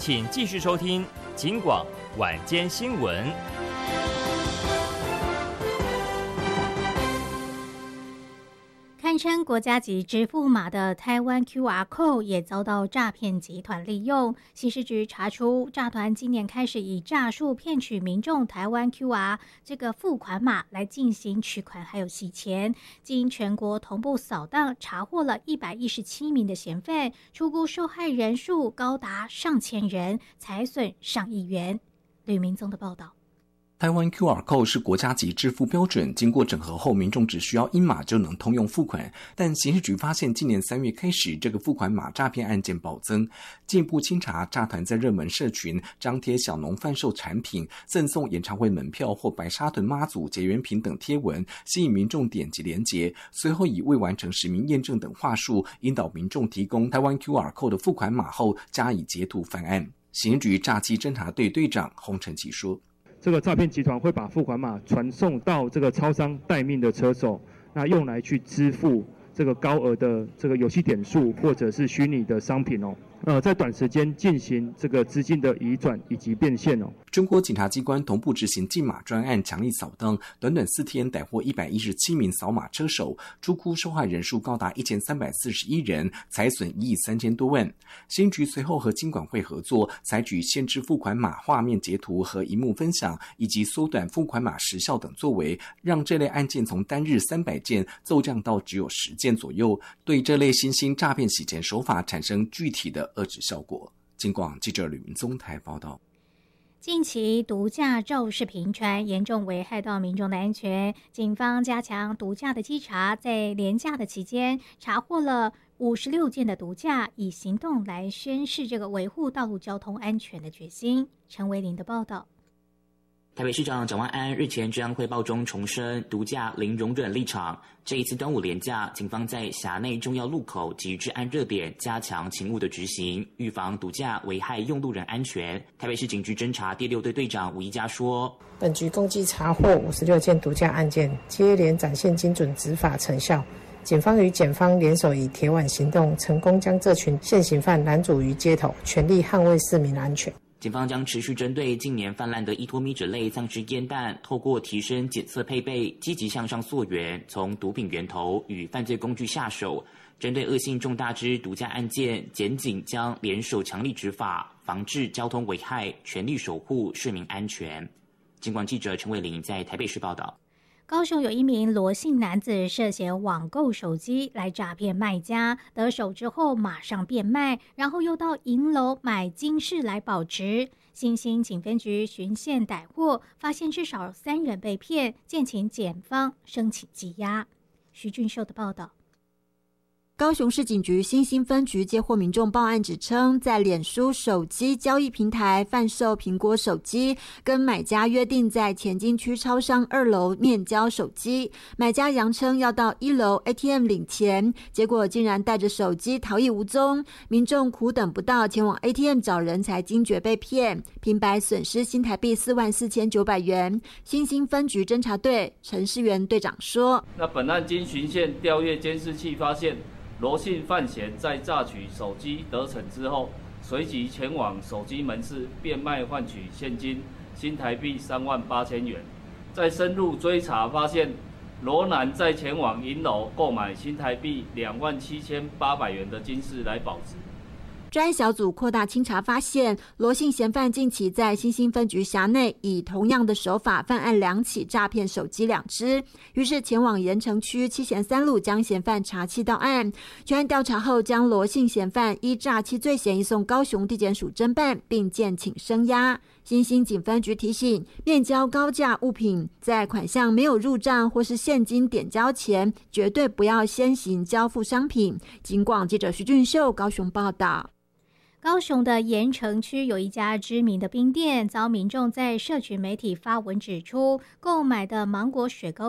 请继续收听警广晚间新闻。 堪称国家级支付码的台湾 QR Code 也遭到诈骗集团利用。刑事局查出，诈团今年开始以诈术骗取民众台湾 QR 这个付款码来进行取款还有洗钱。经全国同步扫荡，查获了117名的嫌犯，初估受害人数高达上千人，财损上亿元。吕明宗的报道。 台湾 QR Code 是国家级支付标准，经过整合后，民众只需要一码就能通用付款。但刑事局发现，今年3月开始，这个付款码诈骗案件暴增。进一步清查，诈团在热门社群张贴小农贩售产品、赠送演唱会门票或白沙屯妈祖结缘品等贴文，吸引民众点击连结，随后以未完成实名验证等话术，引导民众提供台湾 QR Code 的付款码后，加以截图犯案。刑事局诈欺侦查队队长洪承奇说， 这个诈骗集团会把付款码传送到这个超商待命的车手，那用来去支付这个高额的这个游戏点数或者是虚拟的商品在短时间进行这个资金的移转以及变现中国检察机关同步执行禁码专案，强力扫荡，短短4天逮获117名扫码车手，初估受害人数高达1341人，财损1亿3000多万。刑局随后和金管会合作，采取限制付款码画面截图和萤幕分享，以及缩短付款码时效等作为，让这类案件从单日300件骤降到只有10件左右，对这类新兴诈骗洗钱手法产生具体的遏制效果。警广记者吕明宗台报道。 近期毒驾肇事频传，严重危害到民众的安全。警方加强毒驾的稽查，在连假的期间查获了56件的毒驾，以行动来宣示这个维护道路交通安全的决心。陈维林的报道。 台北市长蒋万安日前治安汇报中重申毒驾零容忍立场。这一次端午连假，警方在辖内重要路口及治安热点加强勤务的执行，预防毒驾危害用路人安全。台北市警局侦查第6队队长吴一嘉说， 本局共计查获56件毒驾案件，接连展现精准执法成效。警方与检方联手以铁腕行动，成功将这群现行犯拦阻于街头，全力捍卫市民安全。 警方将持续针对近年泛滥的依托米脂类丧尸烟弹，透过提升检测配备，积极向上溯源，从毒品源头与犯罪工具下手。针对恶性重大之毒驾案件，检警将联手强力执法，防治交通危害，全力守护市民安全。警广记者陈伟玲在台北市报道。 高雄有一名罗姓男子涉嫌网购手机来诈骗卖家，得手之后马上变卖，然后又到银楼买金饰来保值。新兴警分局巡线逮获，发现至少3人被骗，建请检方申请羁押。徐俊秀的报道。 高雄市警局新兴分局接获民众报案，指称在脸书手机交易平台贩售苹果手机，跟买家约定在前金区超商2楼面交手机，买家扬称要到1楼 ATM 领钱，结果竟然带着手机逃逸无踪，民众苦等不到前往 ATM 找人才惊觉被骗，平白损失新台币44900元。新兴分局侦查队陈世元队长说， 那本案经巡线调阅监视器发现，罗姓犯嫌在榨取手机得逞之后，随即前往手机门市变卖换取现金新台币38000元。在深入追查发现，罗男在前往银楼购买新台币27800元的金饰来保值。 专案小组扩大清查，发现罗姓嫌犯近期在新兴分局辖内以同样的手法犯案2起诈骗手机2只，于是前往盐城区七贤3路将嫌犯查缉到案。全案调查后，将罗姓嫌犯依诈欺罪嫌移送高雄地检署侦办，并建请声押。新兴警分局提醒，面交高价物品，在款项没有入账或是现金点交前，绝对不要先行交付商品。警广记者徐俊秀高雄报道。 高雄的盐城区有一家知名的冰店，遭民众在社群媒体发文指出，购买的芒果雪糕